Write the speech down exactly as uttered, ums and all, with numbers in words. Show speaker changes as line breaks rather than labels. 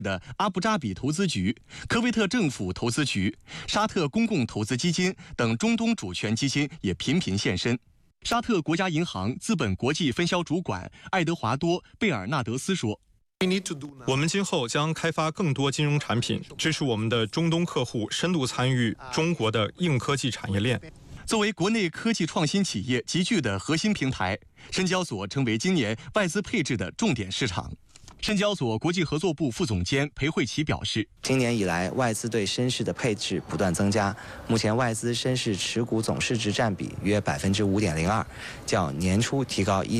的阿布扎比投资局、科威特政府投资局、沙特公共投资基金等中东主权基金也频频现身。沙特国家银行资本国际分销主管爱德华多·贝尔纳德斯说。
我们今后将开发更多金融产品，支持我们的中东客户深度参与中国的硬科技产业链。
作为国内科技创新企业集聚的核心平台，深交所成为今年外资配置的重点市场。深交所国际合作部副总监裴慧琪表示，
今年以来，外资对深市的配置不断增加，目前外资深市持股总市值占比约百分之五点零二，较年初提高一。